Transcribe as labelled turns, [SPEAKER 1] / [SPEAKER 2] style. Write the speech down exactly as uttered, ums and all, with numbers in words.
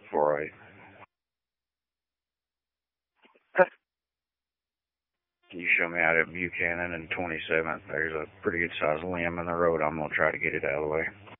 [SPEAKER 1] before I... Can you show me out at Buchanan and twenty-seventh? There's a pretty good sized limb in the road. I'm going to try to get it out of the way.